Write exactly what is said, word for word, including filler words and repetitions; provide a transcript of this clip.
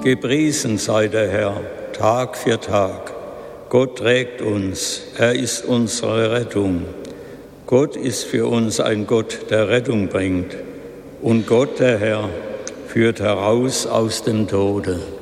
Gepriesen sei der Herr, Tag für Tag. Gott trägt uns, er ist unsere Rettung. Gott ist für uns ein Gott, der Rettung bringt. Und Gott, der Herr, führt heraus aus dem Tode.